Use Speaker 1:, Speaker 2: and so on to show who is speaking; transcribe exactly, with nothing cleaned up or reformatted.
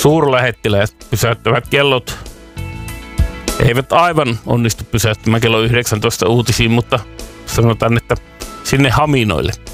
Speaker 1: Suurlähettiläät pysäyttävät kellot eivät aivan onnistu pysäyttämään kello yhdeksäntoista uutisiin, mutta sanotaan, että sinne haminoille.